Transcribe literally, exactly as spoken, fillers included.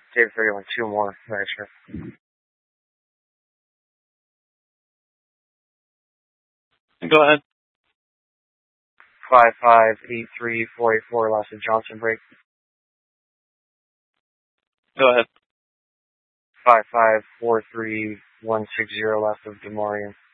David thirty-one, two more. Very sure. Go ahead. Five five eight three four eight four, last of Johnson break. Go ahead. Five five four three one six zero, last of DeMarian.